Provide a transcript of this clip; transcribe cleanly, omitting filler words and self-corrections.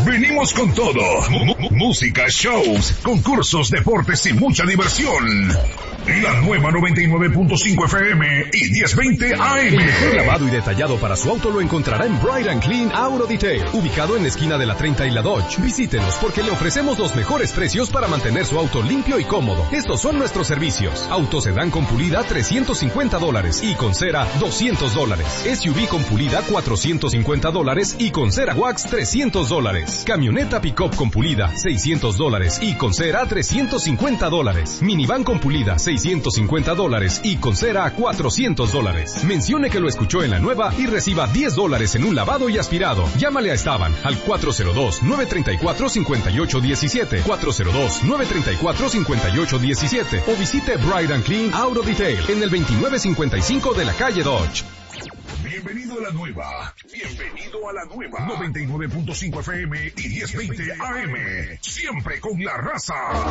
Venimos con todo. Música, shows, concursos, deportes y mucha diversión. La nueva 99.5 FM y 1020 AM. El mejor lavado y detallado para su auto lo encontrará en Bright and Clean Auto Detail, ubicado en la esquina de la 30 y la Dodge. Visítenos porque le ofrecemos los mejores precios para mantener su auto limpio y cómodo. Estos son nuestros servicios. Auto sedán con pulida $350 y con cera $200. SUV con pulida $450 y con cera wax $300. Camioneta pick-up con pulida $600 y con cera $350. Minivan con pulida $650 y con cera $400. Mencione que lo escuchó en la nueva y reciba $10 en un lavado y aspirado. Llámale a Esteban al 402-934-5817, 402-934-5817 o visite Bright and Clean Auto Detail en el 2955 de la calle Dodge. Bienvenido a la nueva. Bienvenido a la nueva. 99.5 FM y 1020 AM. Siempre con la raza.